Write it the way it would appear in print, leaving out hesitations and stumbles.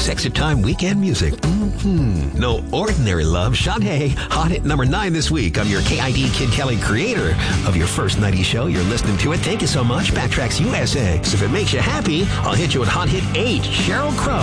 Sexy Time weekend music. No ordinary love. Sade, hot hit number 9 this week. I'm your KID Kid Kelly, creator of your first 90s show. You're listening to it. Thank you so much. Backtracks USA. So if it makes you happy, I'll hit you with hot hit 8, Sheryl Crow.